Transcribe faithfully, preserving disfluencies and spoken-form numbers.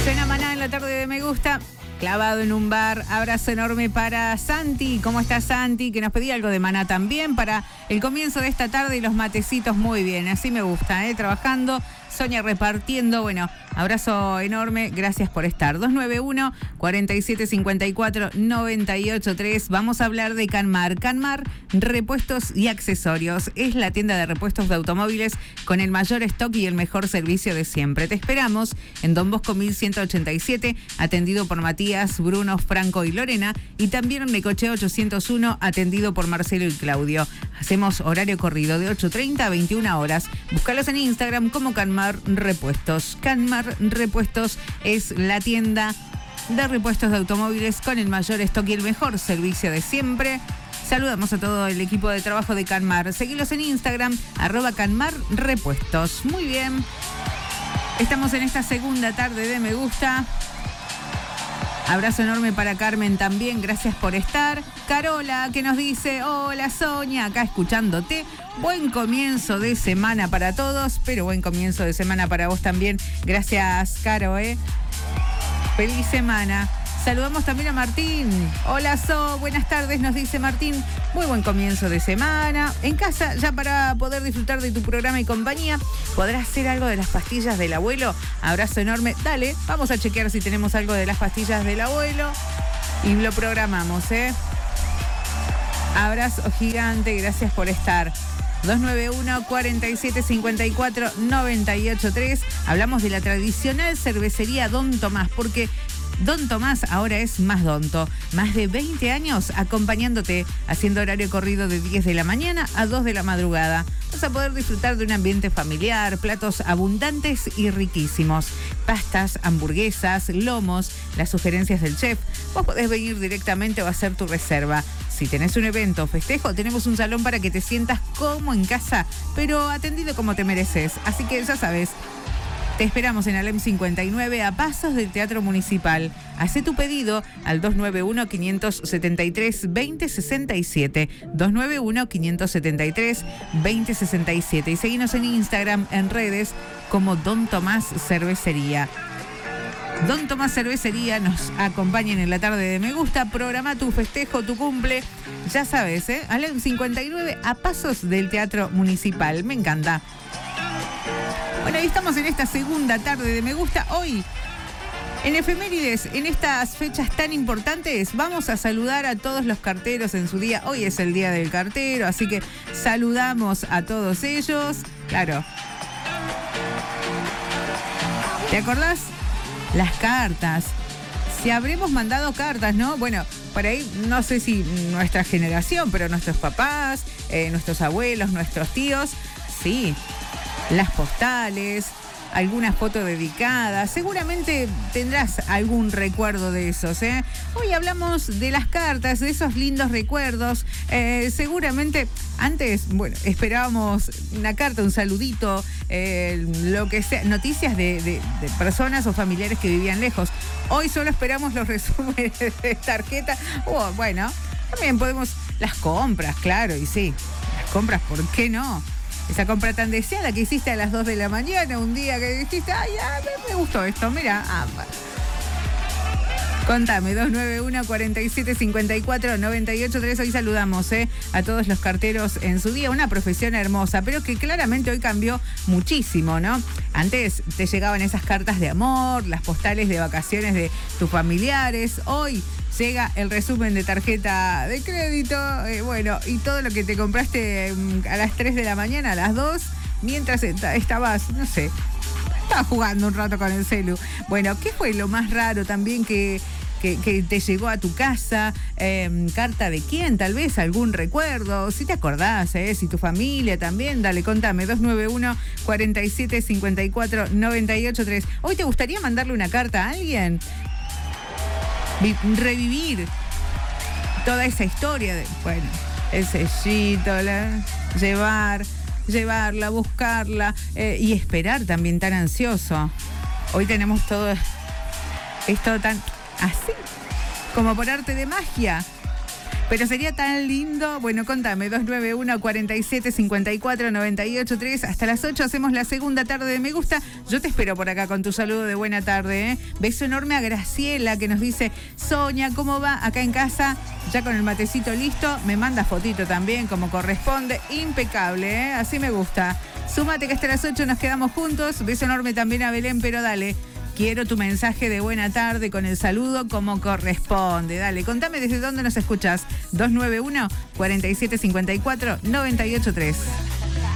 Suena Maná en la tarde de Me Gusta. Clavado en un bar. Abrazo enorme para Santi. ¿Cómo está Santi? Que nos pedía algo de Maná también para el comienzo de esta tarde y los matecitos. Muy bien, así me gusta, ¿eh? Trabajando, Sonia repartiendo. Bueno, abrazo enorme. Gracias por estar. dos nueve uno, cuatro siete cinco cuatro, nueve ocho tres. Vamos a hablar de Canmar. Canmar, repuestos y accesorios. Es la tienda de repuestos de automóviles con el mayor stock y el mejor servicio de siempre. Te esperamos en Don Bosco mil ciento ochenta y siete, atendido por Matías, Bruno, Franco y Lorena, y también en Necochea ochocientos uno, atendido por Marcelo y Claudio. Hacemos horario corrido de ocho treinta a veintiuna horas. Búscalos en Instagram como Canmar Repuestos. Canmar Repuestos es la tienda de repuestos de automóviles con el mayor stock y el mejor servicio de siempre. Saludamos a todo el equipo de trabajo de Canmar. Seguilos en Instagram, arroba Canmar Repuestos. Muy bien. Estamos en esta segunda tarde de Me Gusta. Abrazo enorme para Carmen también, gracias por estar. Carola, que nos dice, hola Sonia, acá escuchándote. Buen comienzo de semana para todos, pero buen comienzo de semana para vos también. Gracias, Caro, ¿eh? Feliz semana. Saludamos también a Martín. Hola, So, buenas tardes, nos dice Martín. Muy buen comienzo de semana. En casa, ya para poder disfrutar de tu programa y compañía, ¿podrás hacer algo de las pastillas del abuelo? Abrazo enorme. Dale, vamos a chequear si tenemos algo de las pastillas del abuelo y lo programamos, ¿eh? Abrazo gigante, gracias por estar. dos nueve uno, cuatro siete cinco cuatro, nueve ocho tres. Hablamos de la tradicional cervecería Don Tomás, porque Don Tomás ahora es más donto. Más de veinte años acompañándote, haciendo horario corrido de diez de la mañana a dos de la madrugada. Vas a poder disfrutar de un ambiente familiar, platos abundantes y riquísimos. Pastas, hamburguesas, lomos, las sugerencias del chef. Vos podés venir directamente o hacer tu reserva. Si tenés un evento o festejo, tenemos un salón para que te sientas como en casa, pero atendido como te mereces. Así que ya sabes, te esperamos en Alem cincuenta y nueve, a pasos del Teatro Municipal. Hacé tu pedido al dos nueve uno, cinco siete tres, dos cero seis siete. dos nueve uno, cinco siete tres, dos cero seis siete. Y seguinos en Instagram, en redes, como Don Tomás Cervecería. Don Tomás Cervecería nos acompañan en la tarde de Me Gusta. Programa tu festejo, tu cumple. Ya sabes, ¿eh? Alem cincuenta y nueve, a pasos del Teatro Municipal. Me encanta. Bueno, ahí estamos en esta segunda tarde de Me Gusta. Hoy, en efemérides, en estas fechas tan importantes, vamos a saludar a todos los carteros en su día. Hoy es el día del cartero, así que saludamos a todos ellos. Claro. ¿Te acordás? Las cartas. Si habremos mandado cartas, ¿no? Bueno, por ahí no sé si nuestra generación, pero nuestros papás, eh, nuestros abuelos, nuestros tíos, sí. Las postales, alguna foto dedicada. Seguramente tendrás algún recuerdo de esos, ¿eh? Hoy hablamos de las cartas, de esos lindos recuerdos. Eh, seguramente antes, bueno, esperábamos una carta, un saludito, eh, lo que sea, noticias de, de, de personas o familiares que vivían lejos. Hoy solo esperamos los resúmenes de tarjeta. Oh, bueno, también podemos, las compras, claro, y sí, las compras, ¿por qué no? Esa compra tan deseada que hiciste a las dos de la mañana, un día que dijiste, ay, ya, me, me gustó esto, mira. Ah, contame, dos nueve uno, cuatro siete cinco cuatro, nueve ocho tres. Hoy saludamos eh, a todos los carteros en su día. Una profesión hermosa, pero que claramente hoy cambió muchísimo, ¿no? Antes te llegaban esas cartas de amor, las postales de vacaciones de tus familiares. Hoy llega el resumen de tarjeta de crédito, eh, bueno, y todo lo que te compraste a las tres de la mañana, a las dos, mientras estabas, no sé, estabas jugando un rato con el celu. Bueno, ¿qué fue lo más raro también que, que, que te llegó a tu casa? Eh, ¿Carta de quién? Tal vez algún recuerdo, si te acordás, eh, si tu familia también, dale, contame, dos nueve uno, cuatro siete cinco cuatro, nueve ocho tres. ¿Hoy te gustaría mandarle una carta a alguien? Revivir toda esa historia de, bueno, el sellito, la, llevar, llevarla, buscarla eh, y esperar también tan ansioso. Hoy tenemos todo esto tan así, como por arte de magia. Pero sería tan lindo. Bueno, contame, dos nueve uno, cuatro siete, cinco cuatro, nueve ocho tres. Hasta las ocho hacemos la segunda tarde de Me Gusta. Yo te espero por acá con tu saludo de buena tarde, ¿eh? Beso enorme a Graciela, que nos dice: Sonia, ¿cómo va? Acá en casa, ya con el matecito listo. Me manda fotito también, como corresponde. Impecable, ¿eh? Así me gusta. Súmate que hasta las ocho nos quedamos juntos. Beso enorme también a Belén, pero dale. Quiero tu mensaje de buena tarde con el saludo como corresponde. Dale, contame desde dónde nos escuchas. dos nueve uno, cuatro siete, cinco cuatro, nueve ocho tres.